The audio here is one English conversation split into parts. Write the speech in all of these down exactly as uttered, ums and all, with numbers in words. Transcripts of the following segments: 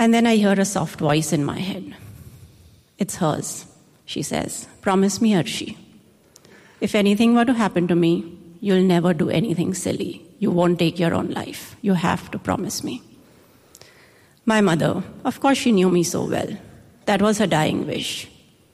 And then I hear a soft voice in my head. It's hers. She says, promise me, Arshi. If anything were to happen to me, you'll never do anything silly. You won't take your own life. You have to promise me. My mother, of course she knew me so well. That was her dying wish.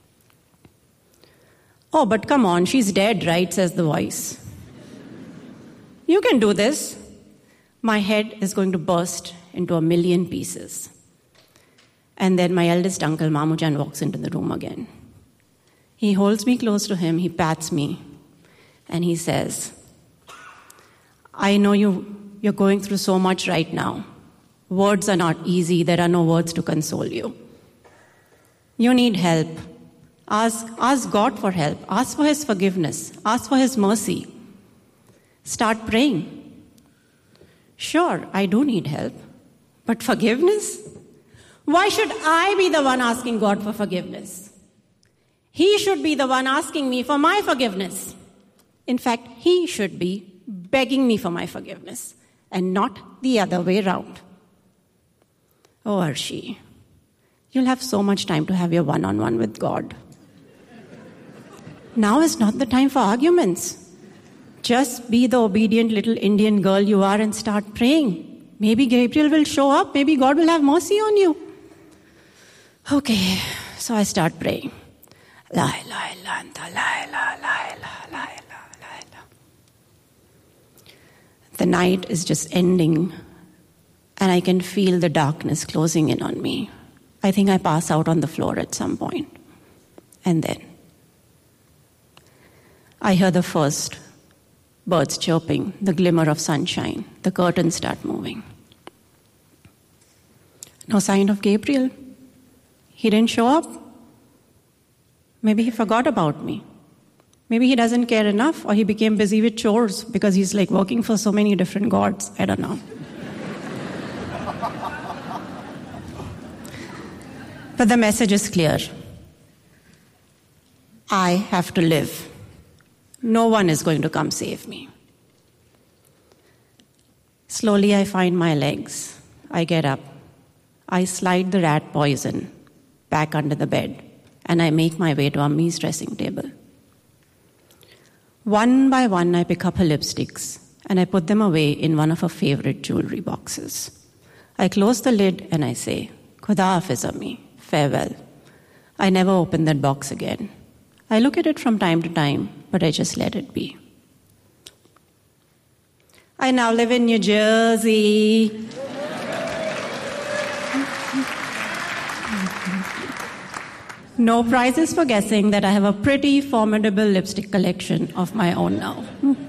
Oh, but come on, she's dead, right, says the voice. You can do this. My head is going to burst into a million pieces. And then my eldest uncle, Mamujan, walks into the room again. He holds me close to him, he pats me, and he says, I know you, you're going through so much right now. Words are not easy, there are no words to console you. You need help. Ask, ask God for help. Ask for His forgiveness. Ask for His mercy. Start praying. Sure, I do need help. But forgiveness? Why should I be the one asking God for forgiveness? He should be the one asking me for my forgiveness. In fact, He should be begging me for my forgiveness and not the other way around. Oh, Arshi, you'll have so much time to have your one-on-one with God. Now is not the time for arguments. Just be the obedient little Indian girl you are and start praying. Maybe Gabriel will show up. Maybe God will have mercy on you. Okay, so I start praying. La ilaha illa anta, la ilaha, la ilaha, la ilaha, la ilaha. The night is just ending, and I can feel the darkness closing in on me. I think I pass out on the floor at some point. And then I hear the first birds chirping, the glimmer of sunshine. The curtains start moving. No sign of Gabriel. He didn't show up. Maybe he forgot about me. Maybe he doesn't care enough, or he became busy with chores because he's like working for so many different gods. I don't know. But the message is clear. I have to live. No one is going to come save me. Slowly I find my legs. I get up. I slide the rat poison back under the bed, and I make my way to Ammi's dressing table. One by one, I pick up her lipsticks, and I put them away in one of her favorite jewelry boxes. I close the lid, and I say, Khuda Hafiz Ammi, farewell. I never open that box again. I look at it from time to time, but I just let it be. I now live in New Jersey. No prizes for guessing that I have a pretty formidable lipstick collection of my own now.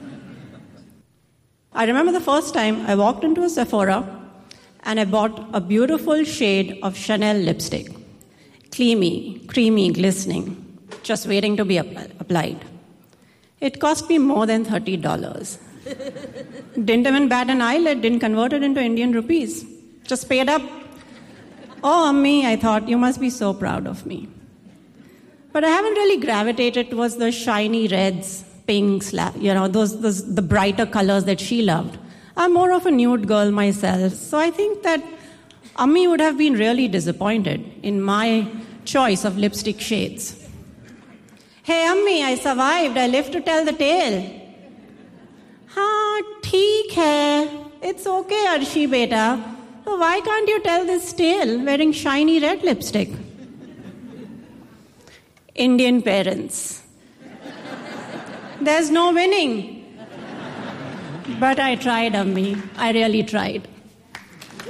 I remember the first time I walked into a Sephora and I bought a beautiful shade of Chanel lipstick. Creamy, creamy, glistening, just waiting to be applied. It cost me more than thirty dollars. Didn't even bat an eyelid, didn't convert it into Indian rupees. Just paid up. Oh, Ammi, I thought, you must be so proud of me. But I haven't really gravitated towards the shiny reds, pinks, you know, those, those the brighter colors that she loved. I'm more of a nude girl myself. So I think that Ammi would have been really disappointed in my choice of lipstick shades. Hey, Ammi, I survived. I live to tell the tale. Haan, theek hai. It's okay, Arshi beta. So why can't you tell this tale wearing shiny red lipstick? Indian parents. There's no winning. But I tried, Ammi. I really tried.